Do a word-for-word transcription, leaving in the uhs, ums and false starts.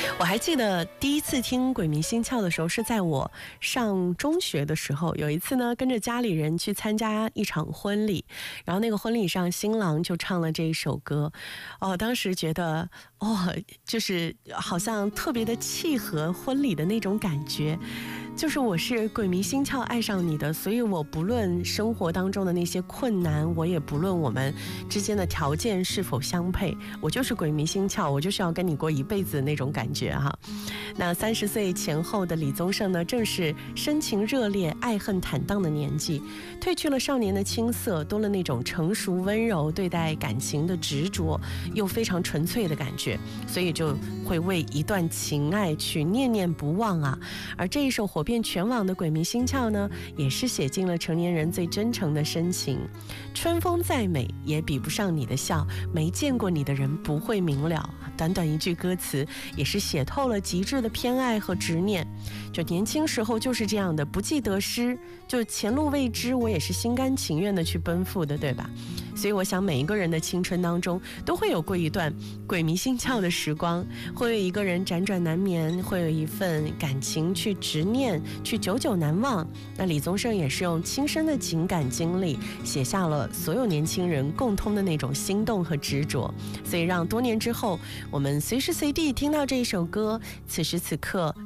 我还记得第一次听《鬼迷心窍》的时候是在我上中学的时候，有一次呢跟着家里人去参加一场婚礼，然后那个婚礼上新郎就唱了这一首歌，哦，当时觉得哦，就是好像特别的契合婚礼的那种感觉。就是我是鬼迷心窍爱上你的，所以我不论生活当中的那些困难，我也不论我们之间的条件是否相配，我就是鬼迷心窍，我就是要跟你过一辈子的那种感觉哈。那三十岁前后的李宗盛呢，正是深情热烈、爱恨坦荡的年纪，褪去了少年的青涩，多了那种成熟温柔对待感情的执着，又非常纯粹的感觉，所以就会为一段情爱去念念不忘啊。而这一首火遍全网的《鬼迷心窍》呢，也是写尽了成年人最真诚的深情。春风再美也比不上你的笑，没见过你的人不会明了。短短一句歌词，也是写透了极致的偏爱和执念。就年轻时候就是这样的，不计得失，就前路未知，我也是心甘情愿的去奔赴的，对吧？所以我想每一个人的青春当中都会有过一段鬼迷心窍的时光，会有一个人辗转难眠，会有一份感情去执念，去久久难忘。那李宗盛也是用亲身的情感经历写下了所有年轻人共通的那种心动和执着，所以让多年之后我们随时随地听到这一首歌，此时此刻